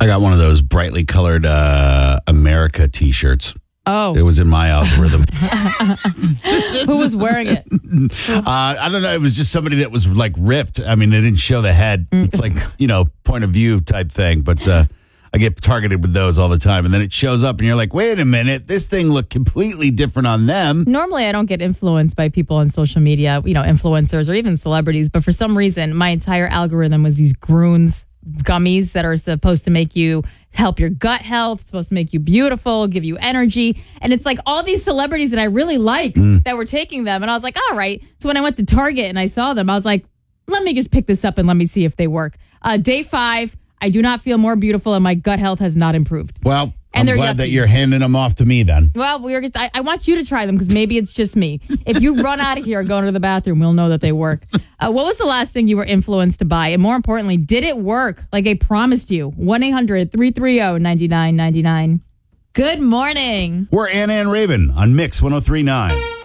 got one of those brightly colored America T-shirts. Oh. It was in my algorithm. Who was wearing it? I don't know. It was just somebody that was like ripped. I mean, they didn't show the head. It's like, point of view type thing. But I get targeted with those all the time. And then it shows up and you're like, wait a minute. This thing looked completely different on them. Normally, I don't get influenced by people on social media, influencers or even celebrities. But for some reason, my entire algorithm was these Groons gummies that are supposed to help your gut health, supposed to make you beautiful, give you energy. And it's like all these celebrities that I really like that were taking them. And I was like, all right. So when I went to Target and I saw them, I was like, let me just pick this up and let me see if they work. Day 5, I do not feel more beautiful and my gut health has not improved. Well, And I'm they're glad yucky. that you're handing them off to me then. Well, I want you to try them because maybe it's just me. If you run out of here going to the bathroom, we'll know that they work. What was the last thing you were influenced to buy? And more importantly, did it work like I promised you? 1-800-330-9999. Good morning. We're Anna and Raven on Mix 103.9.